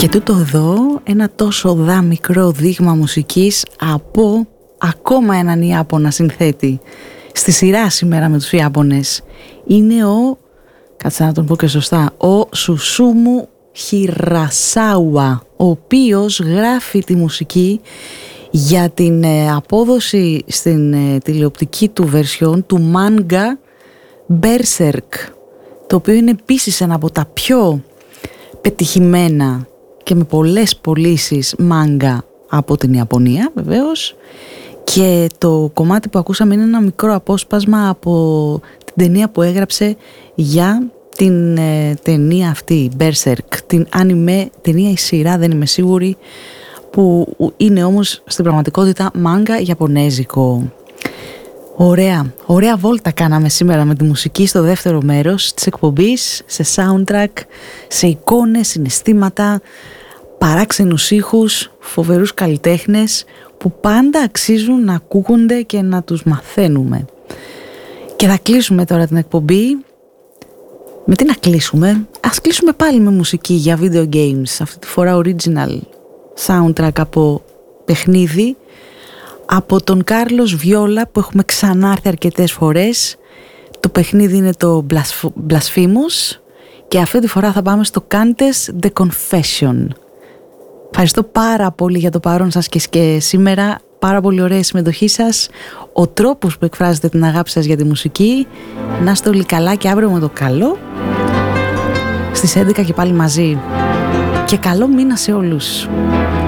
Και τούτο εδώ ένα τόσο μικρό δείγμα μουσικής από ακόμα έναν Ιάπωνα συνθέτη στη σειρά σήμερα με τους Ιάπωνες. Είναι ο, κάτσε να τον πω και σωστά, ο Σουσούμου Χιρασάουα, ο οποίος γράφει τη μουσική για την απόδοση στην τηλεοπτική του βερσιόν του μάνγκα Berserk, το οποίο είναι επίσης ένα από τα πιο πετυχημένα και με πολλές πωλήσεις μάνγκα από την Ιαπωνία βεβαίως, και το κομμάτι που ακούσαμε είναι ένα μικρό απόσπασμα από την ταινία που έγραψε για την ταινία αυτή, Berserk, την anime ταινία ή σειρά, δεν είμαι σίγουρη, που είναι όμως στην πραγματικότητα μάγκα ιαπωνέζικο. Ωραία βόλτα κάναμε σήμερα με τη μουσική στο δεύτερο μέρος της εκπομπής, σε soundtrack, σε εικόνες, συναισθήματα, παράξενους ήχους, φοβερούς καλλιτέχνες που πάντα αξίζουν να ακούγονται και να τους μαθαίνουμε. Και θα κλείσουμε τώρα την εκπομπή. Με τι να κλείσουμε? Ας κλείσουμε πάλι με μουσική για video games, αυτή τη φορά original soundtrack από παιχνίδι, από τον Κάρλος Βιόλα, που έχουμε ξανάρθει αρκετές φορές. Το παιχνίδι είναι το Blasphemous και αυτή τη φορά θα πάμε στο Countess The Confession. Ευχαριστώ πάρα πολύ για το παρόν σας και σήμερα. Πάρα πολύ ωραία η συμμετοχή σας, ο τρόπος που εκφράζετε την αγάπη σας για τη μουσική. Να είστε όλοι καλά και αύριο με το καλό στις 11 και πάλι μαζί. Και καλό μήνα σε όλους.